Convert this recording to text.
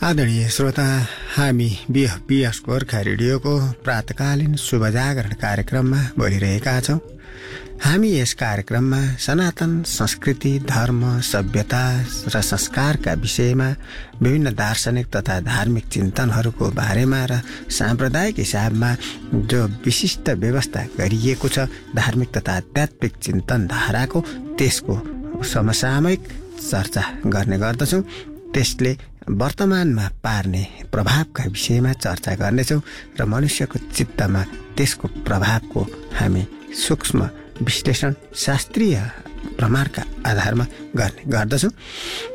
आदरणीय श्रोता, हामी बिएस गोर्खा रेडियोको प्रातकालीन शुभ जागरण कार्यक्रममा बोलिरहेका छौँ। हामी यस कार्यक्रममा सनातन संस्कृति, धर्म, सभ्यता र संस्कारका विषयमा विभिन्न दार्शनिक तथा धार्मिक चिन्तनहरूको बारेमा र साम्प्रदायिक हिसाबमा जो विशिष्ट व्यवस्था गरिएको छ धार्मिक तथा आध्यात्मिक चिन्तन धाराको, त्यसको समसामयिक चर्चा गर्ने गर्दछौँ। त्यसले वर्तमानमा पार्ने प्रभावका विषयमा चर्चा गर्नेछौँ र मनुष्यको चित्तमा त्यसको प्रभावको हामी सूक्ष्म विश्लेषण शास्त्रीय प्रमाणका आधारमा गर्ने गर्दछौँ।